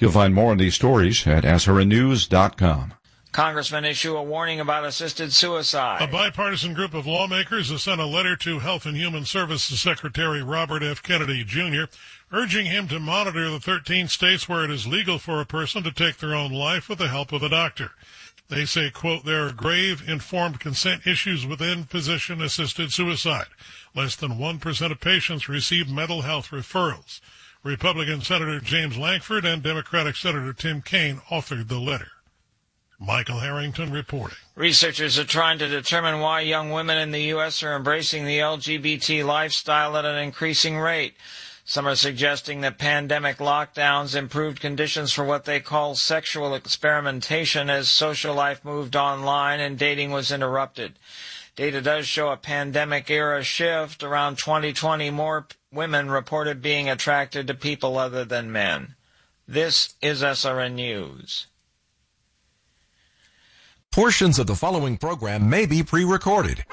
You'll find more on these stories at SRNnews.com. Congressmen issue a warning about assisted suicide. A bipartisan group of lawmakers has sent a letter to Health and Human Services Secretary Robert F. Kennedy, Jr., urging him to monitor the 13 states where it is legal for a person to take their own life with the help of a doctor. They say, quote, there are grave informed consent issues within physician-assisted suicide. Less than 1% of patients receive mental health referrals. Republican Senator James Lankford and Democratic Senator Tim Kaine authored the letter. Michael Harrington reporting. Researchers are trying to determine why young women in the U.S. are embracing the LGBT lifestyle at an increasing rate. Some are suggesting that pandemic lockdowns improved conditions for what they call sexual experimentation as social life moved online and dating was interrupted. Data does show a pandemic-era shift. Around 2020, more women reported being attracted to people other than men. This is SRN News. Portions of the following program may be pre-recorded.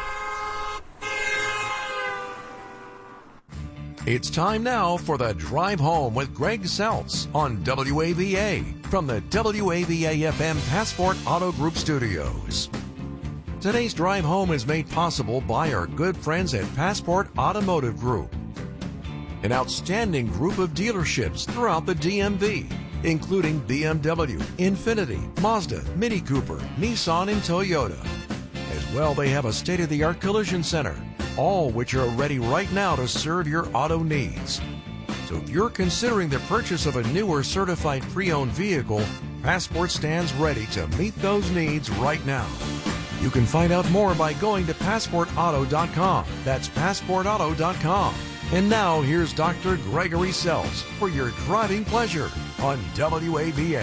It's time now for the Drive Home with Greg Seltz on WAVA from the WAVA-FM Passport Auto Group Studios. Today's Drive Home is made possible by our good friends at Passport Automotive Group, an outstanding group of dealerships throughout the DMV, including BMW, Infiniti, Mazda, Mini Cooper, Nissan, and Toyota. As well, they have a state-of-the-art collision center, all which are ready right now to serve your auto needs. So if you're considering the purchase of a new or certified pre-owned vehicle, Passport stands ready to meet those needs right now. You can find out more by going to PassportAuto.com. That's PassportAuto.com. And now, here's Dr. Gregory Seltz for your driving pleasure on WAVA.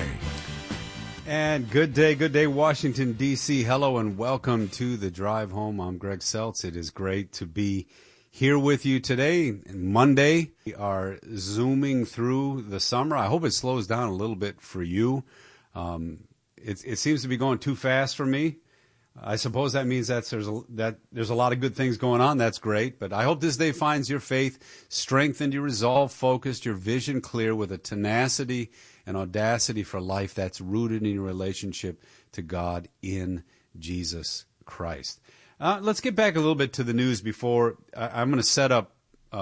And good day, Washington, D.C. Hello and welcome to the Drive Home. I'm Greg Seltz. It is great to be here with you today. Monday, we are zooming through the summer. I hope it slows down a little bit for you. It seems to be going too fast for me. I suppose that means that there's a lot of good things going on. That's great. But I hope this day finds your faith strengthened, your resolve focused, your vision clear with a tenacity and audacity for life that's rooted in your relationship to God in Jesus Christ. Let's get back a little bit to the news before I'm going to set up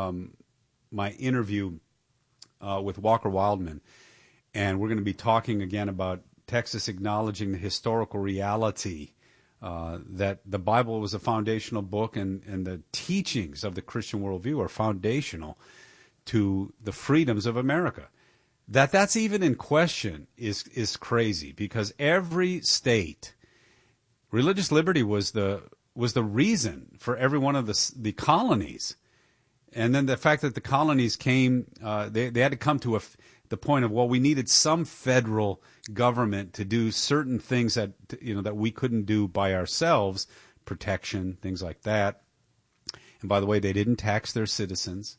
my interview with Walker Wildman. And we're going to be talking again about Texas acknowledging the historical reality that the Bible was a foundational book, and the teachings of the Christian worldview are foundational to the freedoms of America. That's even in question is crazy, because every state, religious liberty was the reason for every one of the colonies, and then the fact that the colonies came, they had to come to the point of, well, we needed some federal government to do certain things that we couldn't do by ourselves, protection, things like that. And by the way, they didn't tax their citizens.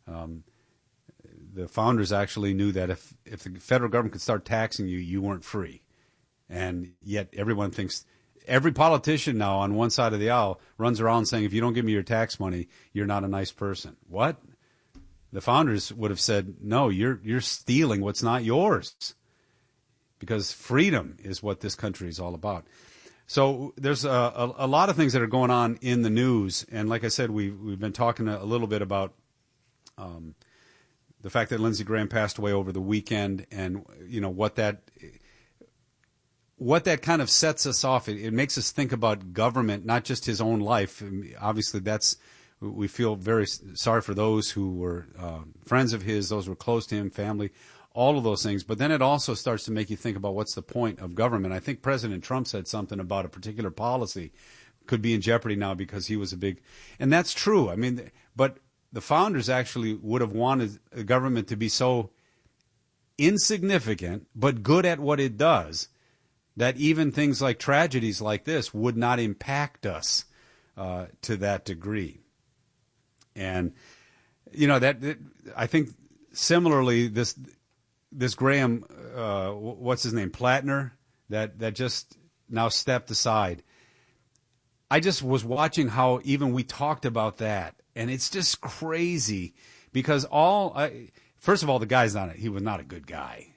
The founders actually knew that if the federal government could start taxing you, you weren't free. And yet everyone thinks, every politician now on one side of the aisle runs around saying, if you don't give me your tax money, you're not a nice person. What? The founders would have said, no, you're stealing what's not yours, because freedom is what this country is all about. So there's a lot of things that are going on in the news, and like I said, we've been talking a little bit about the fact that Lindsey Graham passed away over the weekend, and what that kind of sets us off. It makes us think about government, not just his own life. Obviously, we feel very sorry for those who were friends of his, those who were close to him, family, all of those things. But then it also starts to make you think about what's the point of government. I think President Trump said something about a particular policy could be in jeopardy now because he was and that's true. I mean, but the founders actually would have wanted the government to be so insignificant but good at what it does that even things like tragedies like this would not impact us to that degree. And that I think similarly this Graham, what's his name, Platner, that just now stepped aside. I just was watching how even we talked about that, and it's just crazy because first of all, the guy's he was not a good guy.